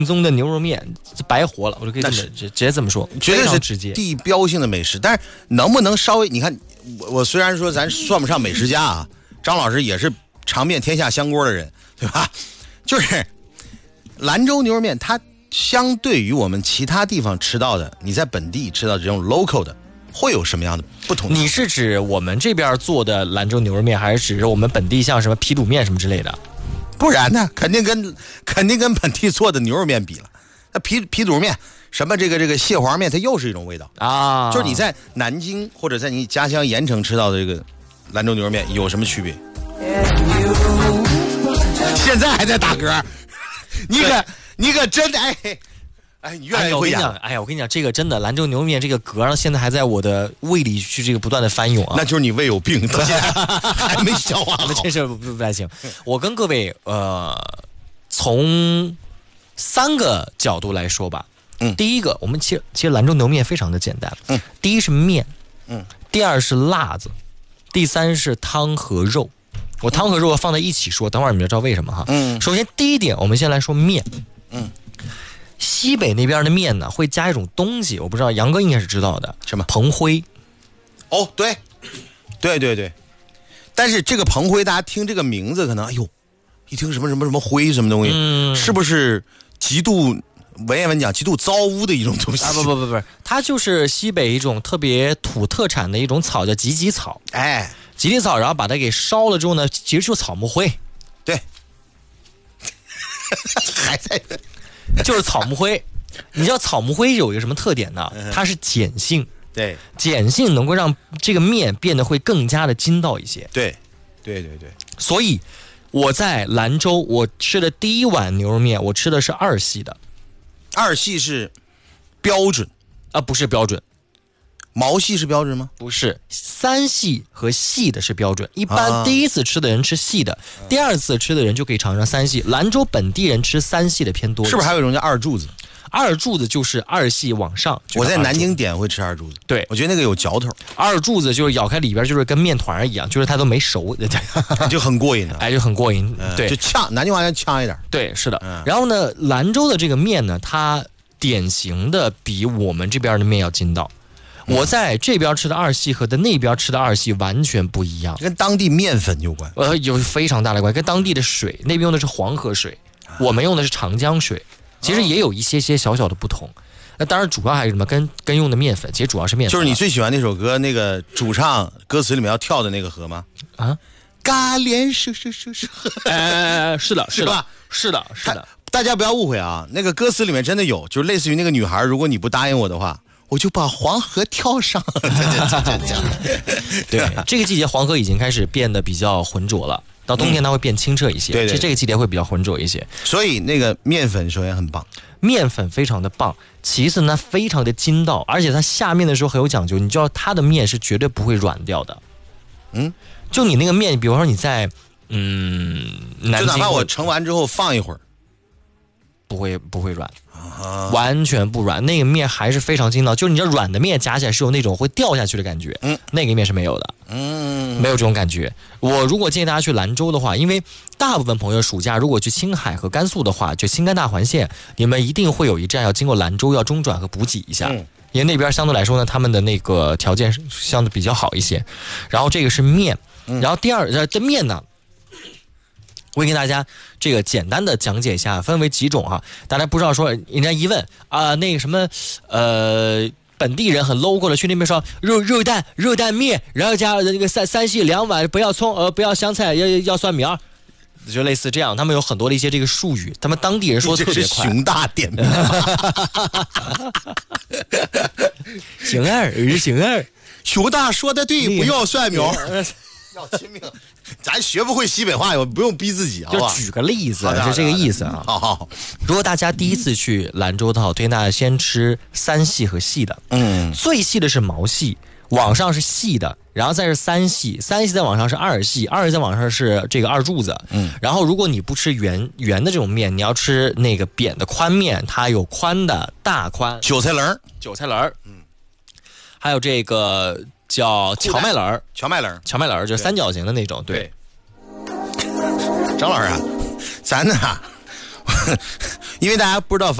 宗的牛肉面白活了，我就可以直接这么说， 绝对是直接地标性的美食。但是能不能稍微，你看我虽然说咱算不上美食家啊，张老师也是尝遍天下香锅的人，对吧？就是兰州牛肉面，它相对于我们其他地方吃到的，你在本地吃到这种 local 的，会有什么样的不同？ 你是指我们这边做的兰州牛肉面，还是指我们本地像什么皮肚面什么之类的？ 不然呢，肯定跟本地做的牛肉面比了。那皮肚面，什么这个蟹黄面，它又是一种味道啊。 就是你在南京或者在你家乡盐城吃到的这个兰州牛肉面有什么区别？现在还在打嗝，你可真你越来越会演。 我跟你讲，这个真的兰州牛肉面这个嗝现在还在我的胃里去这个不断的翻涌啊。 那就是你胃有病，到现在还没消化好。 这事不太行。我跟各位从3个角度来说吧。第一个，我们其实兰州牛肉面非常的简单。第一是面，第二是辣子，第三是汤和肉。我汤和肉放在一起说，等会儿你们就知道为什么哈。首先第一点，我们先来说面。西北那边的面呢，会加一种东西，我不知道杨哥应该是知道的， 什么？ 蓬灰。 哦，对。但是这个蓬灰，大家听这个名字可能，哎呦，一听什么灰什么东西，是不是极度文言文讲极度糟污的一种东西啊？ 不，它就是西北一种特别土特产的一种草，叫芨芨草。芨芨草，然后把它给烧了之后呢，其实就是草木灰。 对，还在。 就是草木灰。你知道草木灰有一个什么特点呢？它是碱性。 对， 碱性能够让这个面变得会更加的筋道一些。 对。 所以我在兰州我吃的第一碗牛肉面，我吃的是2系的。 2系是标准啊？不是标准。 毛细是标准吗？ 不是，3系和细的是标准。一般第一次吃的人吃细的，第二次吃的人就可以尝尝3系。兰州本地人吃3系的偏多。 是不是还有一种叫2柱子 ？2柱子就是2系往上。 我在南京点会吃2柱子， 对， 我觉得那个有嚼头。 2柱子就是咬开里边就是跟面团一样，就是它都没熟， 就很过瘾的。 就很过瘾。对， 就呛，南京话要呛一点。 对，是的。然后呢，兰州的这个面呢，它典型的比我们这边的面要筋道。我在这边吃的2系和在那边吃的2系完全不一样， 跟当地面粉有关。 有非常大的关系，跟当地的水，那边用的是黄河水，我们用的是长江水，其实也有一些小小的不同。那当然主要还是什么跟用的面粉，其实主要是面粉。 就是你最喜欢那首歌那个主唱歌词里面要跳的那个河吗？嘎连是吧？ 是的。 大家不要误会啊，那个歌词里面真的有，就是类似于那个女孩，如果你不答应我的话，我就把黄河跳上。 对，这个季节黄河已经开始变得比较浑浊了，到冬天它会变清澈一些。 对， 这个季节会比较浑浊一些。 所以那个面粉首先很棒， 面粉非常的棒，其次呢非常的筋道，而且它下面的时候很有讲究，你知道它的面是绝对不会软掉的。就你那个面，比方说你在南京， 就哪怕我盛完之后放一会儿， 不会软。完全不软，那个面还是非常筋道，就是你这软的面夹起来是有那种会掉下去的感觉，那个面是没有的，没有这种感觉。我如果建议大家去兰州的话，因为大部分朋友暑假如果去青海和甘肃的话，就青甘大环线，你们一定会有一站要经过兰州，要中转和补给一下，因为那边相对来说呢，他们的那个条件相对比较好一些。然后这个是面，然后第二这面呢，我会跟大家这个简单的讲解一下，分为几种哈。大家不知道说，人家一问那个什么本地人很 low 过了，去那边说肉蛋面，然后加那个三系2碗，不要葱不要香菜，要蒜苗，就类似这样。他们有很多的一些这个术语，他们当地人说特别快。 这是熊大点名。 熊二， 熊大说的对，不要蒜苗。要亲命，咱学不会西北话，不用逼自己，好吧？ 就举个例子，是这个意思啊。 好。 如果大家第一次去兰州的话，推荐大家先吃3系和细的。最细的是毛细，往上是细的，然后再是3系，3系再往上是2系，2系再往上是这个2柱子。然后如果你不吃圆的这种面，你要吃那个扁的宽面，它有宽的、大宽、 韭菜棱， 还有这个叫荞麦棱，就是三角形的那种。对， 张老师啊，咱呢因为大家不知道。